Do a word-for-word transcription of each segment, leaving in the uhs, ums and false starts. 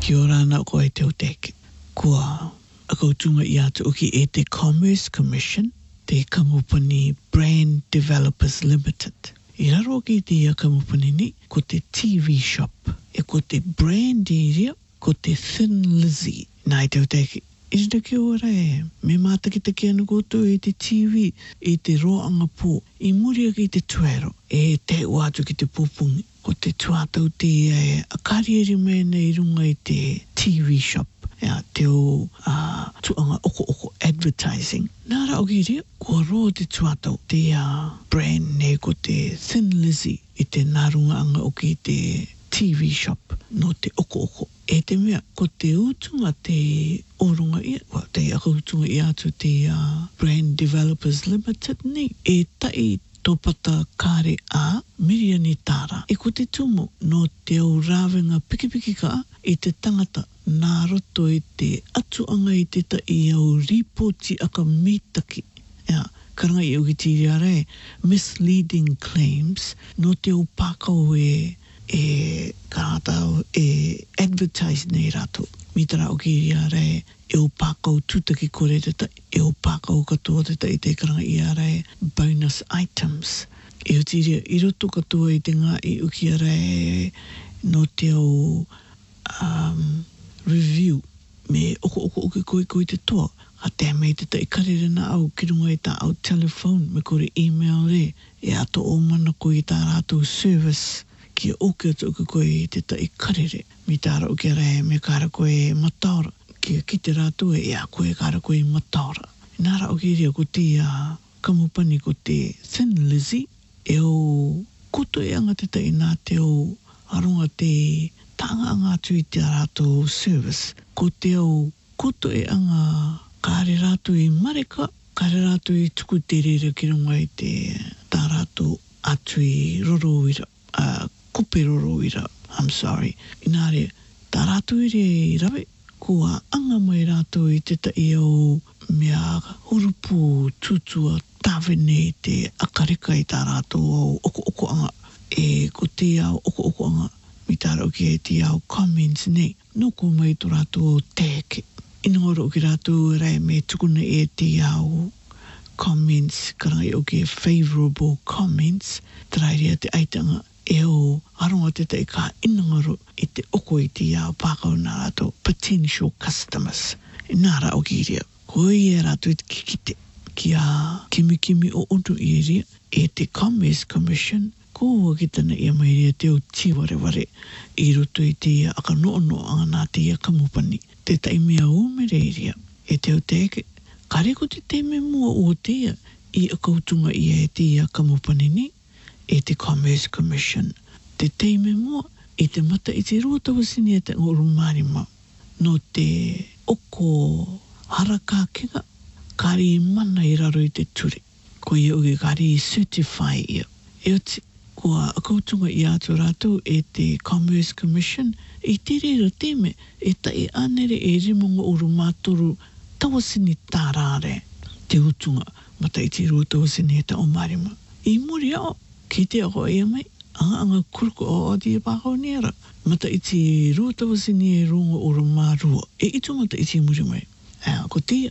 Kia ora na ko e te o teke. Kua akautunga i atu uki e te Commerce Commission, te kamupani Brand Developers Limited. I raro ki te ia kamupani ni, ko te T V shop, e ko te brand area, ko te Thin Lizzy. Nā i te o teke. Ira ki ora e, me mātaki te kia nukoto e te T V, e te roanga pō, i muri ki te tuero, e te uatu ki te pupungi, ko te tuatau te e, a karieri mena i runga i te T V shop, ea te o uh, tuanga oko oko advertising. Nāra o ki rea, kua roa te tuatau, te uh, brand ne ko te Thin Lizzy, i te narunga anga o ki te T V shop, no te oko oko. E te mea, ko te utunga te orunga ia, wa te akautunga i atu te uh, Brand Developers Limited ni, e tai tōpata kāre a Miriani Tāra. E ko te tumo no te au rāwenga pikipiki ka i te tangata nā roto i te atuanga i te ta i au ripoti aka mitaki. Ea, karanga i au ki tiri ara e misleading claims no te au pākau e e kātau e advertise nei rato. Mitara o ki ria e e o pākau tūtaki kore te ta, e o pākau katoa te ta i te karanga i ara e bonus items. E o tiria, i roto katoa i te ngā i uki ara e no te au um, review me oko oko oko koe koe te toa. A te mei te ta i karere na au ki runga i ta au telephone me kore email re e ato o mana koe i tā rātou service ki oke atu uke koe i te ta i karere. Mi tāra uke rea me kāra koe mataora. Ki ki te rātou e ea koe kāra koe mataora. Nāra uke rea ko te uh, kamupani ko te Thin Lizzy. E o koto e anga te ta i nā te o arunga te tanga anga atu i te rātou service. Ko te o koto e anga kāre rātou i mareka. Kāre rātou i tuku te rere ki runga i te tā rātou atu i rorowira. Uh, kupe rorowira, I'm sorry. Inare, tā rātou i re i rawe, kua anga mai rātou i te ta i au mea hurupu tutua tāwene i te akareka i tā rātou au oko oko anga. E ko te au oko oko anga, mi tāra o ki e te au comments nei, no ko mai tō rātou au tēke. Inongoro o ki rātou rei me tukuna e te au comments, karangai o ki favourable comments, tarairia te aitanga e o aronga te te ka inangaro i te oko i te au pākau nā rātou potential customers. E nāra o ki rea, ko i e rātou i te kikite ki a kimi kimi o ontu i rea e te Commerce Commission, ko ua ki tana i a mai rea te o tiwareware i roto i te aka no no anga nā te ia kamupani. Te taimea o me re rea, e te o teke, kare ko te teime mua o te ia i a kautunga i e te ia kamupani ni, e te Commerce Commission. Te teime mua, e te mata i te ruatawasini e te ngoro marima. No te oko haraka kinga, kari i mana i raro i te ture. Ko i uke kari i certify ia. E o te, kua akautunga i atu rātou e te Commerce Commission, e te reira teme, e tai anere e rimonga uru mātoru tawasini tārare. Te utunga, mata i te ruatawasini e te o marima. I muri ao, ki te ako e mai, anga anga kuruko o adi e pākau nera. Mata i te ruatawasini e runga o mārua. E ito mata i te muri mai. E, ko tia,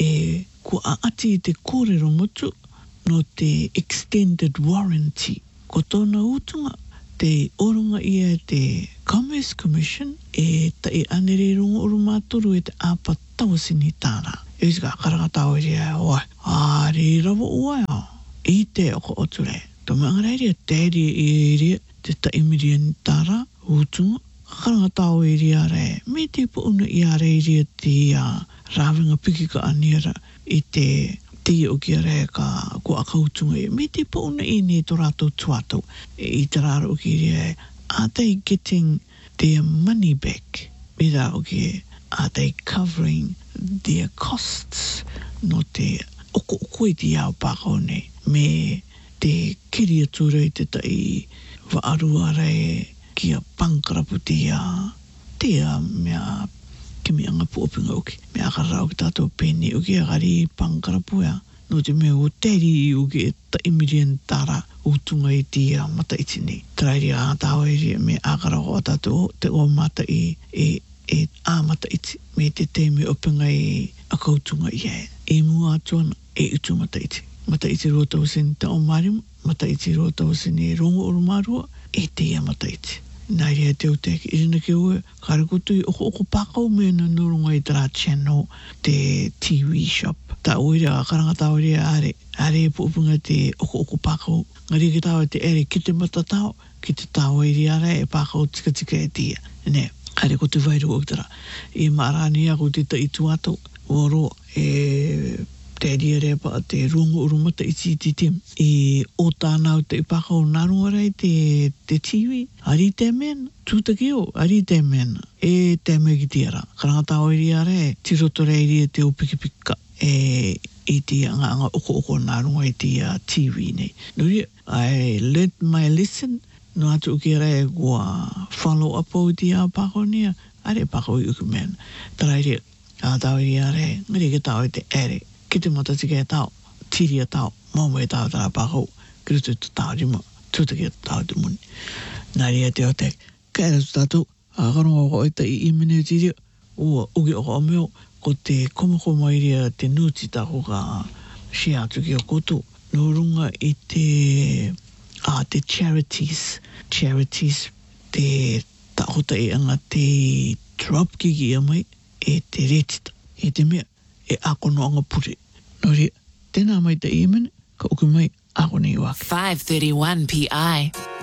e ko a ati i te kōrero motu no te extended warranty. Ko tōna utunga, te orunga ia te Commerce Commission, e tai anere runga o mātoru e te apa tawasini tāra. E tika karangatau i rea, oi, a re rawa ua ya. I te oko oture. Tō mga reiria, tēri i rea, te taimiriani tāra, utunga, karangatau i rea re, me te puuna i a reiria te uh, rāwenga pikika anera i te te o ki a rea ka ko akautunga i, me te puuna i ne tō rātou tuatau, e i te rāra o ki rea, are they getting their money back? Me rā o ki, are they covering their costs? No te oko oko i te au pākau nei, me te kiri atura i te tai waarua rei ki a pankarapu te a te a mea kimi anga puopinga uki. Mea karau ki tātou pēni uki a gari pankarapu ea. No te mea o teri i uki e taimirian tāra utunga i te a mata iti nei. Trairi a tāo eri me a karau o tātou te o mata i e e āmata iti me te te me openga e a koutunga i e. E mua atuana e utu mata iti. Mata iti roa tau seni ta o marima, mata iti roa tau seni e rongo o rumarua, e te ia mata iti. Nā rea te o teke, irina ke ue, kare kutu i oko oko pakau me na nurunga i tara channel te T V shop. Ta oira a karanga tau rea are, are e pupunga te oko oko pakau. Ngari ke tau te ere ki te mata tau, ki te tau e riara e pakau tika tika e tia. Ne, kare kutu vairu o tara. E maarani ako te ta itu ato, oro e te ria repa te rungo urumata i ti tim. E o tānau te ipakau narunga rei te, te T V. Ari te mena, tūtaki o, ari te mena. E te me ki tiara. Karangata o iria re, tiroto rei ria te upikipika. E i te anga anga oko oko narunga i te uh, T V nei. Nuri, I learned my lesson. No atu uki rei kua follow up o i te a pakau nia. Are pakau i uki mena. Tarai rea, a tau iria re, ngari ke tau i te ere. Ki te mata tika e tau, tiri a tau, mauma e tau tara pakau, ki rutu te tau rima, tūtaki e tau te muni. Nā rea te o te, ka era tu tātou, a karonga o oita i imene tiri, ua uki o o meo, ko te komoko mai rea te nuti tako ka shea atu ki o koto, no runga i te, a te charities, charities, te tahota e anga te drop kiki a mai, e te retita, e te mea, e akono anga pure. Nori, tēnā mai te imene, ka uku mai, ako nei wake. five thirty-one P I